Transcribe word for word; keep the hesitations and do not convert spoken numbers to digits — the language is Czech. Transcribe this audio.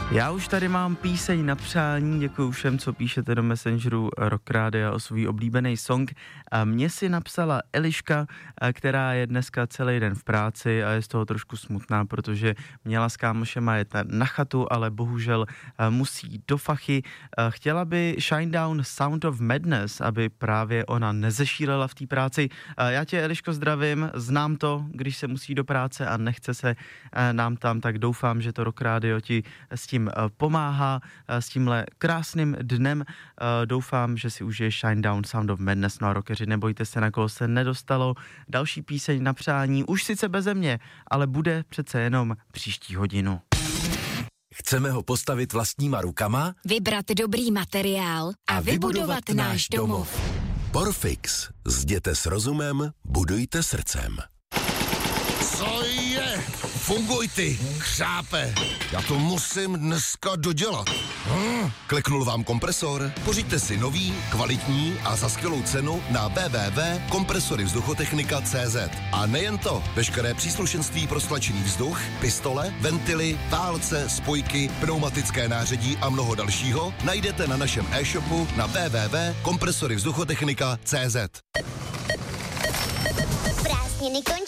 Já už tady mám píseň na přání, děkuji všem, co píšete do Messengeru Rock Rádia o svůj oblíbený song. A mě si napsala Eliška, která je dneska celý den v práci a je z toho trošku smutná, protože měla s kámošema jet na chatu, ale bohužel musí do fachy. Chtěla by Shinedown Sound of Madness, aby právě ona nezešílela v té práci. Já tě, Eliško, zdravím, znám to, když se musí do práce a nechce se nám tam, tak doufám, že to Rock Radio ti s tím pomáhá, s tímhle krásným dnem. Doufám, že si užiješ Shinedown Sound of Madness. No a rockeři, nebojte se, na koho se nedostalo. Další píseň na přání, už sice beze mě, ale bude přece jenom příští hodinu. Chceme ho postavit vlastníma rukama, vybrat dobrý materiál a, a vybudovat, vybudovat náš domov. Porfix. Zděte s rozumem, budujte srdcem. Co je? Funguj ty, křápe. Já to musím dneska dodělat. Hm? Kliknul vám kompresor? Pořiďte si nový, kvalitní a za skvělou cenu na w w w tečka kompresory vzduchotechnika tečka c z. A nejen to, veškeré příslušenství pro stlačený vzduch, pistole, ventily, válce, spojky, pneumatické nářadí a mnoho dalšího najdete na našem e-shopu na w w w tečka kompresory vzduchotechnika tečka c z. Prázdniny končí.